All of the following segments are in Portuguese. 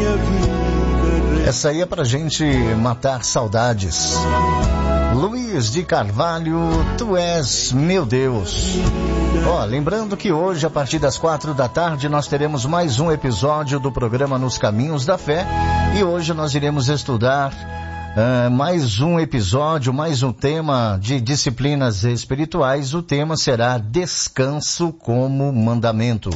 Essa aí é pra gente matar saudades. Luiz de Carvalho, Tu és meu Deus. Lembrando que hoje, a partir das 16h, nós teremos mais um episódio do programa Nos Caminhos da Fé. E hoje nós iremos estudar mais um episódio, mais um tema de disciplinas espirituais. O tema será Descanso como Mandamento.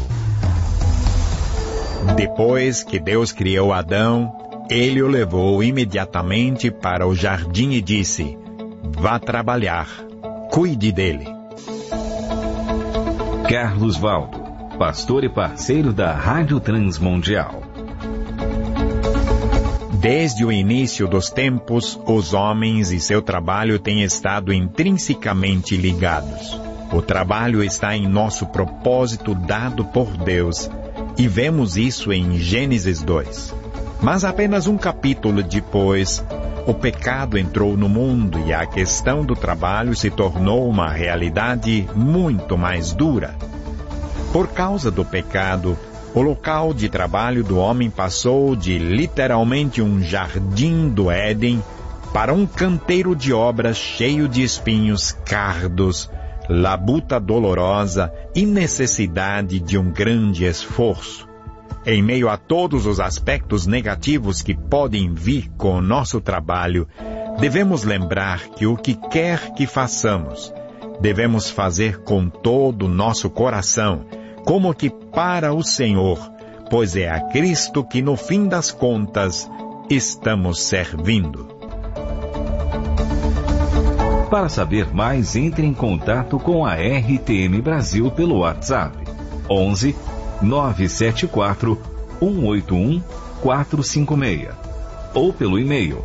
Depois que Deus criou Adão, Ele o levou imediatamente para o jardim e disse: vá trabalhar, cuide dele. Carlos Valdo, pastor e parceiro da Rádio Transmundial. Desde o início dos tempos, os homens e seu trabalho têm estado intrinsecamente ligados. O trabalho está em nosso propósito dado por Deus, e vemos isso em Gênesis 2. Mas apenas um capítulo depois, o pecado entrou no mundo e a questão do trabalho se tornou uma realidade muito mais dura. Por causa do pecado, o local de trabalho do homem passou de literalmente um jardim do Éden para um canteiro de obras cheio de espinhos, cardos, labuta dolorosa e necessidade de um grande esforço. Em meio a todos os aspectos negativos que podem vir com o nosso trabalho, devemos lembrar que o que quer que façamos, devemos fazer com todo o nosso coração, como que para o Senhor, pois é a Cristo que no fim das contas estamos servindo. Para saber mais, entre em contato com a RTM Brasil pelo WhatsApp 11 974 181 456 ou pelo e-mail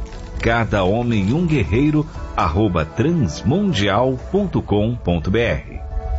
cadahomenumguerreiro@transmundial.com.br.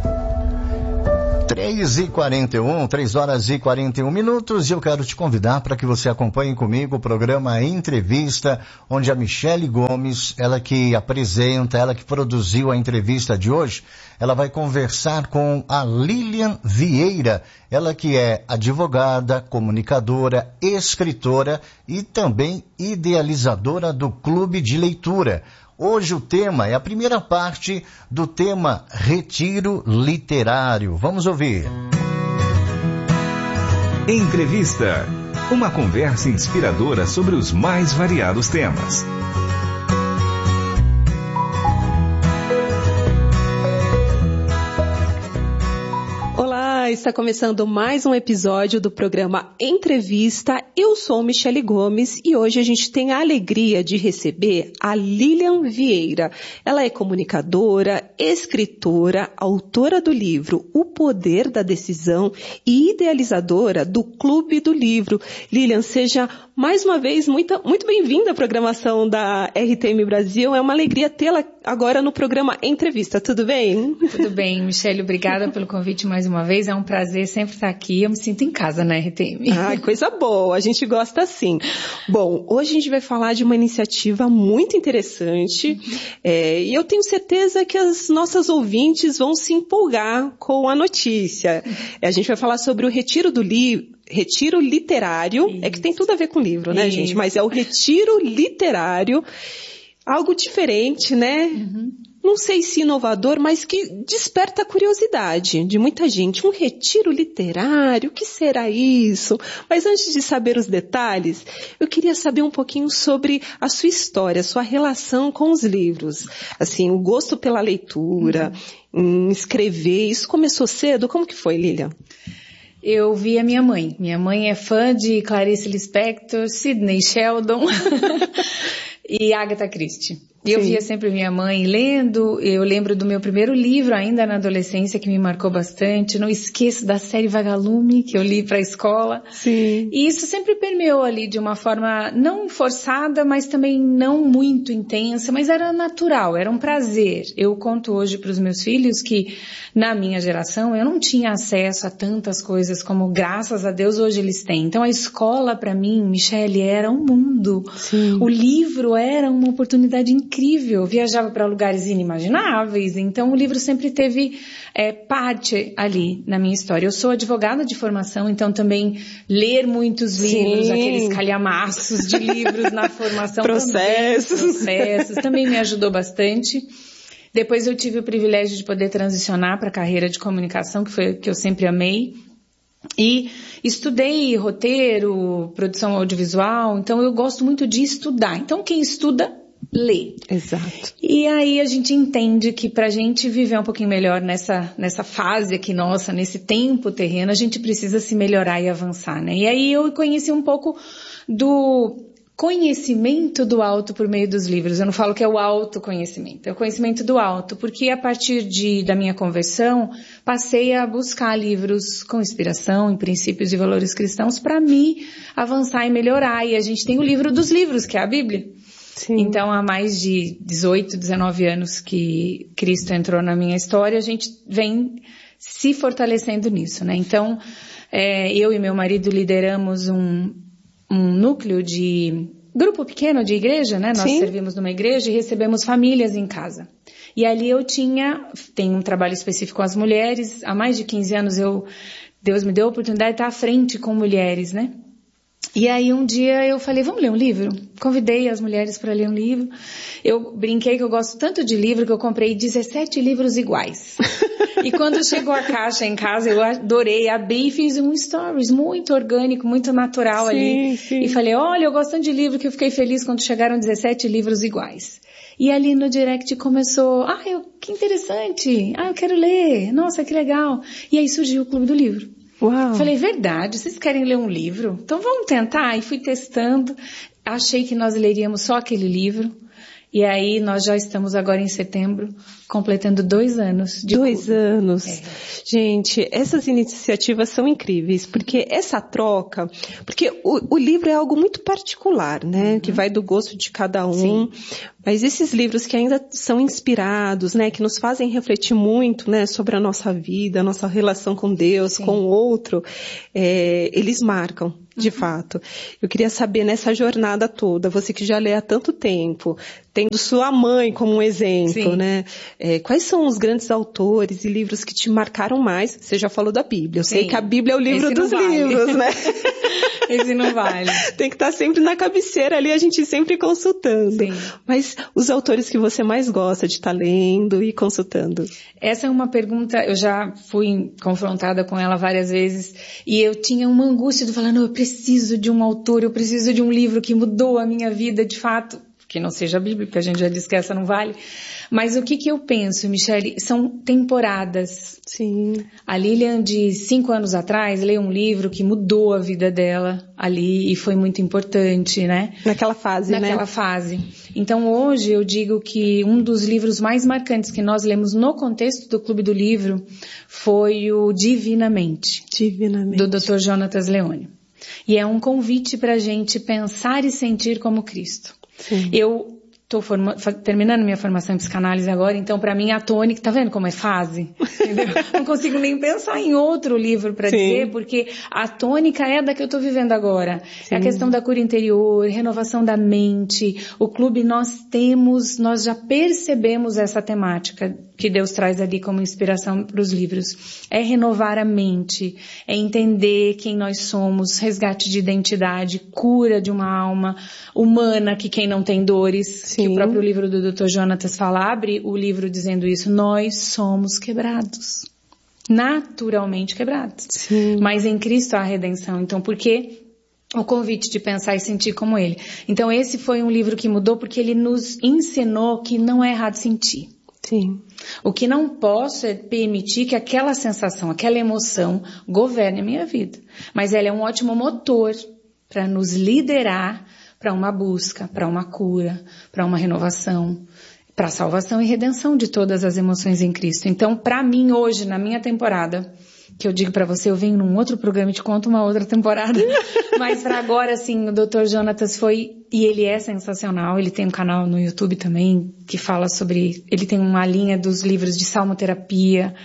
3h41, 3h41, e eu quero te convidar para que você acompanhe comigo o programa Entrevista, onde a Michele Gomes, ela que apresenta, ela que produziu a entrevista de hoje, ela vai conversar com a Lilian Vieira, ela que é advogada, comunicadora, escritora e também idealizadora do Clube de Leitura. Hoje o tema é a primeira parte do tema Retiro Literário. Vamos ouvir. Entrevista. Uma conversa inspiradora sobre os mais variados temas. Está começando mais um episódio do programa Entrevista. Eu sou Michele Gomes e hoje a gente tem a alegria de receber a Lilian Vieira. Ela é comunicadora, escritora, autora do livro O Poder da Decisão e idealizadora do Clube do Livro. Lilian, seja mais uma vez muito bem-vinda à programação da RTM Brasil. É uma alegria tê-la agora no programa Entrevista. Tudo bem? Tudo bem, Michele. Obrigada pelo convite mais uma vez. É um prazer sempre estar aqui. Eu me sinto em casa na RTM. Ai, coisa boa. A gente gosta assim. Bom, hoje a gente vai falar de uma iniciativa muito interessante. E eu tenho certeza que as nossas ouvintes vão se empolgar com a notícia. A gente vai falar sobre o Retiro Literário. Isso. É que tem tudo a ver com livro, né, gente? Mas é o Retiro Literário. Algo diferente, né? Uhum. Não sei se inovador, mas que desperta a curiosidade de muita gente. Um retiro literário, o que será isso? Mas antes de saber os detalhes, eu queria saber um pouquinho sobre a sua história, a sua relação com os livros. Assim, o gosto pela leitura, em escrever, isso começou cedo? Como que foi, Lilian? Eu vi a minha mãe. Minha mãe é fã de Clarice Lispector, Sidney Sheldon e Agatha Christie. E eu via sempre minha mãe lendo. Eu lembro do meu primeiro livro, ainda na adolescência, que me marcou bastante. Não esqueço da série Vagalume, que eu li para a escola. Sim. E isso sempre permeou ali de uma forma não forçada, mas também não muito intensa, mas era natural, era um prazer. Eu conto hoje para os meus filhos que, na minha geração, eu não tinha acesso a tantas coisas como, graças a Deus, hoje eles têm. Então, a escola, para mim, Michele, era um mundo. Sim. O livro era uma oportunidade incrível incrível, viajava para lugares inimagináveis, então o livro sempre teve parte ali na minha história. Eu sou advogada de formação, então também ler muitos livros, aqueles calhamaços de livros na formação, processos também me ajudou bastante. Depois eu tive o privilégio de poder transicionar para a carreira de comunicação, que foi o que eu sempre amei. E estudei roteiro, produção audiovisual, então eu gosto muito de estudar. Então quem estuda, lê. Exato. E aí a gente entende que pra gente viver um pouquinho melhor nessa fase aqui nossa, nesse tempo terreno, a gente precisa se melhorar e avançar, né? E aí eu conheci um pouco do conhecimento do alto por meio dos livros. Eu não falo que é o autoconhecimento, é o conhecimento do alto, porque a partir da minha conversão, passei a buscar livros com inspiração em princípios e valores cristãos para me avançar e melhorar. E a gente tem o livro dos livros, que é a Bíblia. Sim. Então, há mais de 18, 19 anos que Cristo entrou na minha história, a gente vem se fortalecendo nisso, né? Então, eu e meu marido lideramos um núcleo de grupo pequeno de igreja, né? Nós servimos numa igreja e recebemos famílias em casa. E ali tenho um trabalho específico com as mulheres. Há mais de 15 anos Deus me deu a oportunidade de estar à frente com mulheres, né? E aí um dia eu falei, vamos ler um livro? Convidei as mulheres para ler um livro. Eu brinquei que eu gosto tanto de livro que eu comprei 17 livros iguais. E quando chegou a caixa em casa, eu adorei, abri e fiz um stories muito orgânico, muito natural ali. E falei, olha, eu gosto tanto de livro que eu fiquei feliz quando chegaram 17 livros iguais. E ali no direct começou, que interessante, eu quero ler, nossa, que legal. E aí surgiu o Clube do Livro. Uau. Falei, verdade, vocês querem ler um livro? Então vamos tentar. E fui testando, achei que nós leríamos só aquele livro. E aí nós já estamos agora em setembro, completando 2 anos de 2 anos. Gente, essas iniciativas são incríveis, porque essa troca, porque o livro é algo muito particular, né? Que vai do gosto de cada um. Sim. Mas esses livros que ainda são inspirados, né? Que nos fazem refletir muito, né? Sobre a nossa vida, a nossa relação com Deus, com o outro, eles marcam. De fato. Eu queria saber, nessa jornada toda, você que já lê há tanto tempo, tendo sua mãe como um exemplo, né? Quais são os grandes autores e livros que te marcaram mais? Você já falou da Bíblia. Eu sei que a Bíblia é o livro dos livros, né? Esse não vale. Tem que estar sempre na cabeceira ali, a gente sempre consultando. Sim. Mas os autores que você mais gosta de estar lendo e consultando? Essa é uma pergunta, eu já fui confrontada com ela várias vezes e eu tinha uma angústia de falar, não, eu preciso de um autor, eu preciso de um livro que mudou a minha vida de fato, que não seja a Bíblia, porque a gente já disse que essa não vale. Mas o que eu penso, Michele, são temporadas. Sim. A Lilian, de 5 anos atrás, leu um livro que mudou a vida dela ali e foi muito importante, né? Naquela fase, né? Naquela fase. Então, hoje, eu digo que um dos livros mais marcantes que nós lemos no contexto do Clube do Livro foi o Divinamente. Divinamente. Do Dr. Jonatas Leone. E é um convite para a gente pensar e sentir como Cristo. Sim. Eu estou terminando minha formação em psicanálise agora, então para mim a tônica, tá vendo como é fase? Entendeu? Não consigo nem pensar em outro livro para dizer, porque a tônica é da que eu estou vivendo agora. Sim. É a questão da cura interior, renovação da mente. O clube nós já percebemos essa temática que Deus traz ali como inspiração para os livros. É renovar a mente, é entender quem nós somos, resgate de identidade, cura de uma alma humana, que quem não tem dores. Sim. Que o próprio livro do Dr. Jonatas fala, abre o livro dizendo isso, nós somos quebrados, naturalmente quebrados. Sim. Mas em Cristo há redenção. Então, por que o convite de pensar e sentir como Ele? Então, esse foi um livro que mudou porque ele nos ensinou que não é errado sentir. Sim. O que não posso é permitir que aquela sensação, aquela emoção governe a minha vida. Mas ela é um ótimo motor para nos liderar para uma busca, para uma cura, para uma renovação, para a salvação e redenção de todas as emoções em Cristo. Então, para mim hoje, na minha temporada, que eu digo para você, eu venho num outro programa e te conto uma outra temporada, mas para agora, assim, o Dr. Jonatas e ele é sensacional, ele tem um canal no YouTube também, que fala sobre, ele tem uma linha dos livros de salmoterapia,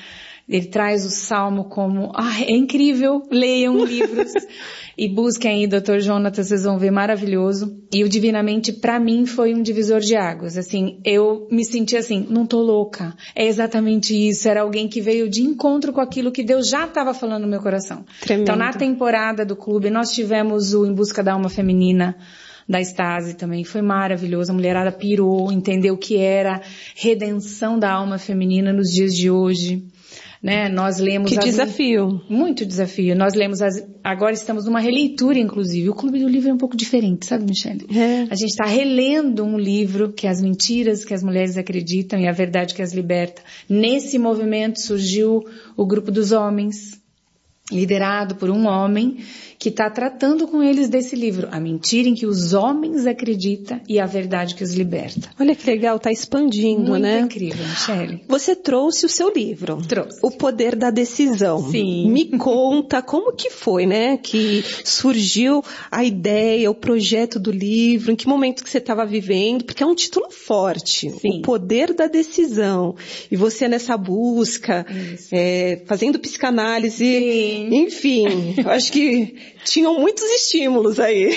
Ele traz o Salmo como, é incrível, leiam livros e busquem aí Dr. Jonatas, vocês vão ver, maravilhoso. E o Divinamente, pra mim, foi um divisor de águas. Assim, eu me senti assim, não tô louca. É exatamente isso, era alguém que veio de encontro com aquilo que Deus já estava falando no meu coração. Tremendo. Então, na temporada do clube, nós tivemos o Em Busca da Alma Feminina, da Stasi também, foi maravilhoso, a mulherada pirou, entendeu o que era redenção da alma feminina nos dias de hoje, né? Nós lemos... Que desafio! Muito desafio. Nós lemos, agora estamos numa releitura, inclusive. O Clube do Livro é um pouco diferente, sabe, Michele? A gente está relendo um livro que é As Mentiras que as Mulheres Acreditam e a Verdade que as Liberta. Nesse movimento surgiu o Grupo dos Homens, liderado por um homem que está tratando com eles desse livro, A Mentira em que os Homens Acreditam e a Verdade que os Liberta. Olha que legal, está expandindo, muito, né? Muito incrível, Michele. Você trouxe o seu livro. Trouxe. O Poder da Decisão. Sim. Me conta como que foi, né? Que surgiu a ideia, o projeto do livro, em que momento que você estava vivendo, porque é um título forte. Sim. O Poder da Decisão. E você nessa busca, fazendo psicanálise, Sim. enfim, eu acho que tinham muitos estímulos aí.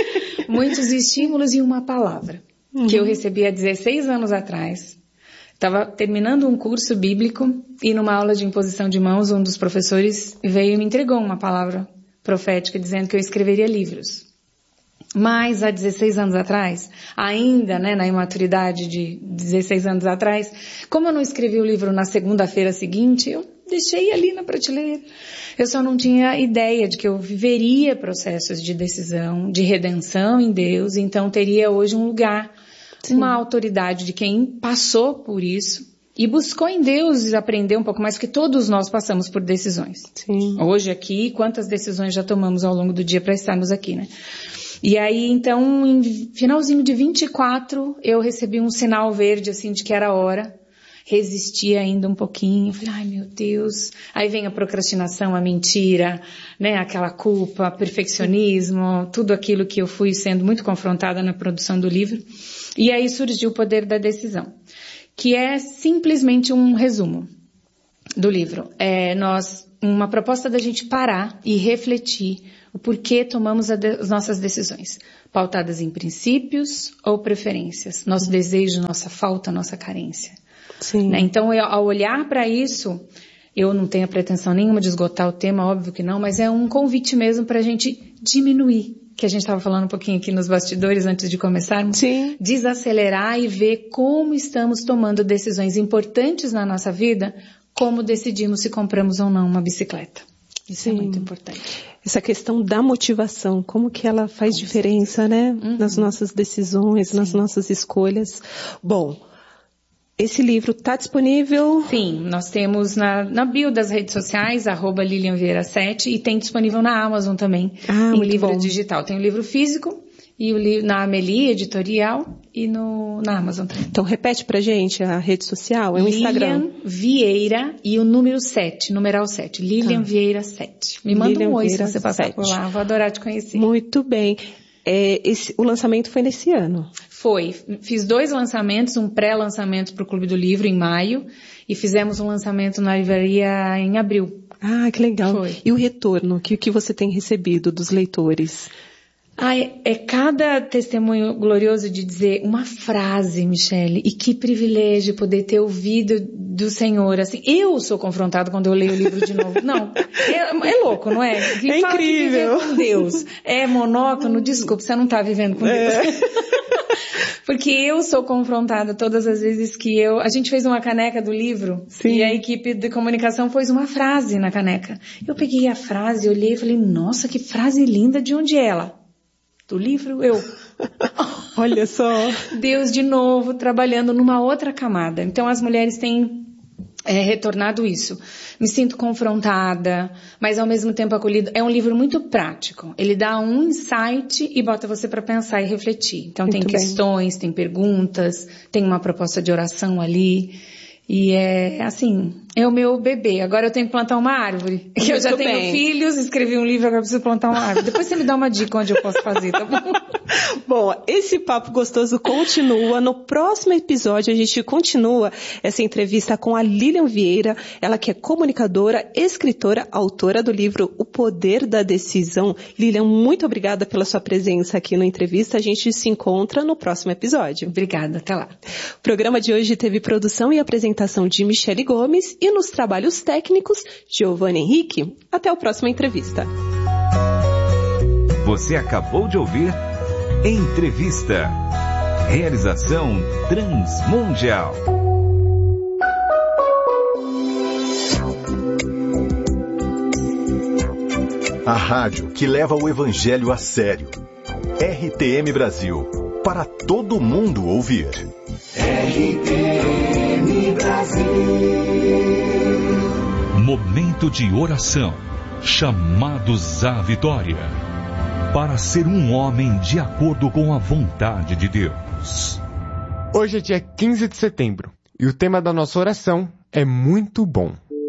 Muitos estímulos e uma palavra que eu recebi há 16 anos atrás. Estava terminando um curso bíblico e numa aula de imposição de mãos, um dos professores veio e me entregou uma palavra profética dizendo que eu escreveria livros. Mas há 16 anos atrás, ainda, né, na imaturidade de 16 anos atrás, como eu não escrevi o livro na segunda-feira seguinte, eu deixei ali na prateleira. Eu só não tinha ideia de que eu viveria processos de decisão, de redenção em Deus, então teria hoje um lugar, sim, uma autoridade de quem passou por isso e buscou em Deus aprender um pouco mais, porque todos nós passamos por decisões. Sim. Hoje aqui, quantas decisões já tomamos ao longo do dia para estarmos aqui, né? E aí, então, em finalzinho de 24, eu recebi um sinal verde, assim, de que era a hora. Resisti ainda um pouquinho. Falei, ai meu Deus. Aí vem a procrastinação, a mentira, né? Aquela culpa, perfeccionismo, tudo aquilo que eu fui sendo muito confrontada na produção do livro. E aí surgiu o Poder da Decisão, que é simplesmente um resumo do livro. Uma proposta da gente parar e refletir o porquê tomamos as nossas decisões, pautadas em princípios ou preferências, nosso desejo, nossa falta, nossa carência. Sim. Né? Então, ao olhar para isso, eu não tenho a pretensão nenhuma de esgotar o tema, óbvio que não, mas é um convite mesmo para a gente diminuir, que a gente estava falando um pouquinho aqui nos bastidores antes de começarmos, sim, desacelerar e ver como estamos tomando decisões importantes na nossa vida, como decidimos se compramos ou não uma bicicleta. Isso, sim, é muito importante. Essa questão da motivação, como que ela faz diferença, né? Nas nossas decisões, sim, nas nossas escolhas. Bom, esse livro está disponível? Sim, nós temos na bio das redes sociais, @LilianVieira7, e tem disponível na Amazon também, em livro bom. Digital. Tem o livro físico e na Amelie Editorial e na Amazon também. Então repete pra gente a rede social, é o Instagram. Lilian Vieira e o número 7, numeral 7, Lilian Vieira 7. Me manda Lilian um oi Vieira se você passar 7. por lá, vou adorar te conhecer. Muito bem. O lançamento foi nesse ano? Foi. Fiz 2 lançamentos, um pré-lançamento para o Clube do Livro em maio e fizemos um lançamento na livraria em abril. Ah, que legal. Foi. E o retorno que você tem recebido dos leitores? É cada testemunho glorioso de dizer uma frase, Michele, e que privilégio poder ter ouvido do Senhor, assim. Eu sou confrontada quando eu leio o livro de novo. Não, é louco, não é? E é fala incrível. Que viver com Deus é monótono, desculpa, você não está vivendo com Deus. Porque eu sou confrontada todas as vezes que a gente fez uma caneca do livro, sim, e a equipe de comunicação pôs uma frase na caneca. Eu peguei a frase, olhei e falei, nossa, que frase linda, de onde é ela? Do livro, eu. Olha só. Deus de novo trabalhando numa outra camada. Então as mulheres têm retornado isso. Me sinto confrontada, mas ao mesmo tempo acolhida. É um livro muito prático. Ele dá um insight e bota você para pensar e refletir. Então muito tem questões, bem. Tem perguntas, tem uma proposta de oração ali. E assim, É o meu bebê. Agora eu tenho que plantar uma árvore. Muito eu já tenho bem. filhos, escrevi um livro, agora preciso plantar uma árvore. Depois você me dá uma dica onde eu posso fazer, tá bom? Bom, esse papo gostoso continua. No próximo episódio a gente continua essa entrevista com a Lilian Vieira, ela que é comunicadora, escritora, autora do livro O Poder da Decisão. Lilian, muito obrigada pela sua presença aqui no Entrevista. A gente se encontra no próximo episódio. Obrigada, até lá. O programa de hoje teve produção e apresentação de Michele Gomes e nos trabalhos técnicos, Giovanni Henrique. Até a próxima entrevista. Você acabou de ouvir Entrevista. Realização Transmundial. A rádio que leva o evangelho a sério. RTM Brasil. Para todo mundo ouvir. RTM Brasil. Momento de oração. Chamados à vitória. Para ser um homem de acordo com a vontade de Deus. Hoje é dia 15 de setembro e o tema da nossa oração é muito bom.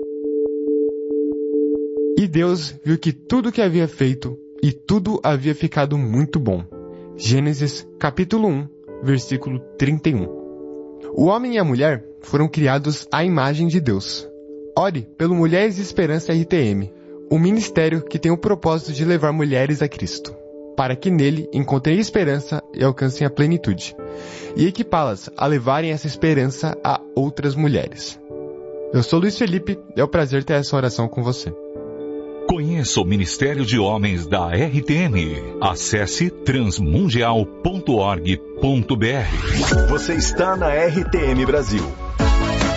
E Deus viu que tudo que havia feito e tudo havia ficado muito bom. Gênesis capítulo 1, versículo 31. O homem e a mulher foram criados à imagem de Deus. Ore pelo Mulheres de Esperança RTM, um ministério que tem o propósito de levar mulheres a Cristo, para que nele encontrem esperança e alcancem a plenitude, e equipá-las a levarem essa esperança a outras mulheres. Eu sou Luiz Felipe e é um prazer ter essa oração com você. Conheça o Ministério de Homens da RTM. Acesse transmundial.org.br. Você está na RTM Brasil.